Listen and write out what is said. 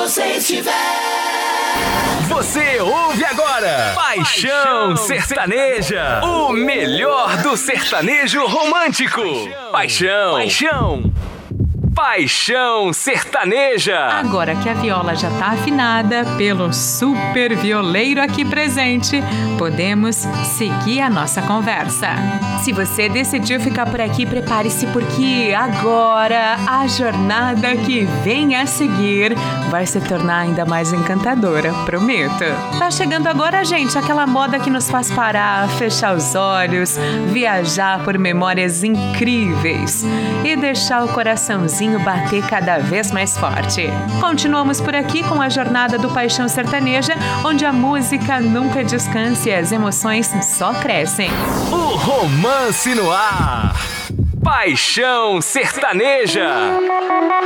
você estiver. Você ouve agora Paixão Sertaneja, o melhor do sertanejo romântico. Paixão Sertaneja. Agora que a viola já tá afinada pelo super violeiro aqui presente, podemos seguir a nossa conversa. Se você decidiu ficar por aqui, prepare-se, porque agora a jornada que vem a seguir vai se tornar ainda mais encantadora, prometo. Tá chegando agora, gente, aquela moda que nos faz parar, fechar os olhos, viajar por memórias incríveis e deixar o coraçãozinho bater cada vez mais forte. Continuamos por aqui com a jornada do Paixão Sertaneja, onde a música nunca descansa e as emoções só crescem. O romance no ar. Paixão Sertaneja.